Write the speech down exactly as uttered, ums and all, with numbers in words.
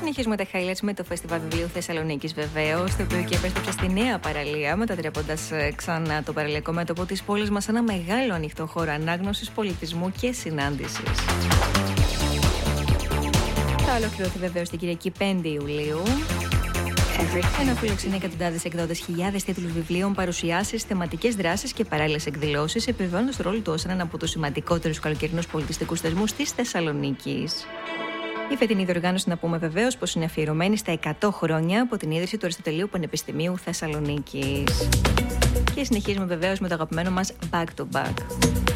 συνεχίζουμε τα highlights με το Φεστιβάλ Βιβλίου Θεσσαλονίκης, βεβαίως, το οποίο και επέστρεψε στη νέα παραλία, μετατρέποντας ξανά το παραλιακό μέτωπο της πόλης μας σε ένα μεγάλο ανοιχτό χώρο ανάγνωσης, πολιτισμού και συνάντησης. Θα ολοκληρωθεί βεβαίως την Κυριακή πέντε Ιουλίου. Ενώ φιλοξενεί εκατοντάδες εκδότες, χιλιάδες τίτλους βιβλίων, παρουσιάσεις, θεματικές δράσεις και παράλληλες εκδηλώσεις, επιβεβαιώνοντας το ρόλο του ως έναν από τους σημαντικότερους καλοκαιρινούς πολιτιστικούς θεσμούς της Θεσσαλονίκης. Η φετινή διοργάνωση, να πούμε βεβαίως, πως είναι αφιερωμένη στα εκατό χρόνια από την ίδρυση του Αριστοτελείου Πανεπιστημίου Θεσσαλονίκης. Και συνεχίζουμε βεβαίως με το αγαπημένο μας Back to Back.